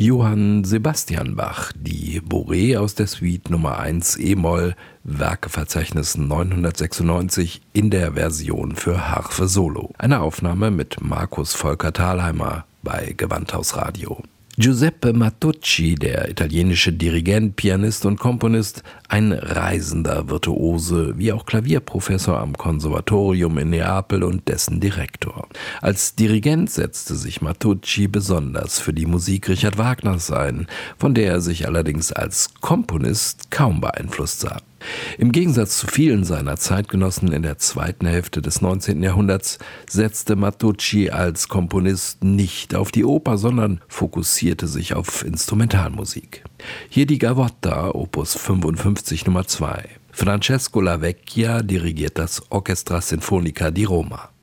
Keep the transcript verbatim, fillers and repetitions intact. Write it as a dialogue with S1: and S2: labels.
S1: Johann Sebastian Bach, die Bourrée aus der Suite Nummer eins e-Moll, Werkeverzeichnis neunhundertsechsundneunzig in der Version für Harfe Solo. Eine Aufnahme mit Markus Volker Thalheimer bei Gewandhaus Radio. Giuseppe Matucci, der italienische Dirigent, Pianist und Komponist, ein reisender Virtuose, wie auch Klavierprofessor am Konservatorium in Neapel und dessen Direktor. Als Dirigent setzte sich Matucci besonders für die Musik Richard Wagners ein, von der er sich allerdings als Komponist kaum beeinflusst sah. Im Gegensatz zu vielen seiner Zeitgenossen in der zweiten Hälfte des neunzehnten Jahrhunderts setzte Matucci als Komponist nicht auf die Oper, sondern fokussierte sich auf Instrumentalmusik. Hier die Gavotta, Opus fünfundfünfzig Nummer zwei. Francesco Lavecchia dirigiert das Orchestra Sinfonica di Roma.